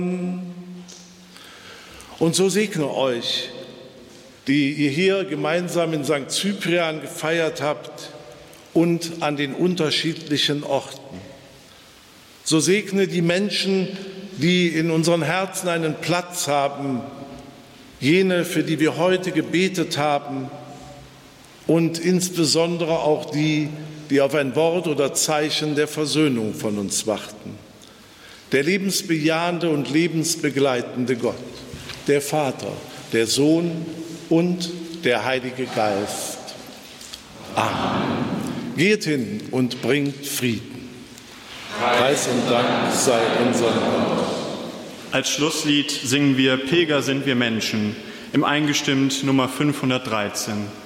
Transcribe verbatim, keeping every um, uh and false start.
Und so segne euch, die ihr hier gemeinsam in Sankt Cyprian gefeiert habt und an den unterschiedlichen Orten. So segne die Menschen, die in unseren Herzen einen Platz haben, jene, für die wir heute gebetet haben, und insbesondere auch die, die auf ein Wort oder Zeichen der Versöhnung von uns warten. Der lebensbejahende und lebensbegleitende Gott, der Vater, der Sohn und der Heilige Geist. Amen. Geht hin und bringt Frieden. Preis und Dank sei unserem Gott. Als Schlusslied singen wir Pilger sind wir Menschen, im Eingestimmt Nummer fünfhundertdreizehn.